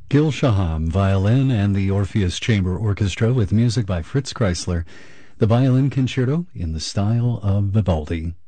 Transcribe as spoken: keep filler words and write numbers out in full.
Gil Shaham, violin, and the Orpheus Chamber Orchestra with music by Fritz Kreisler, the Violin Concerto in the style of Vivaldi.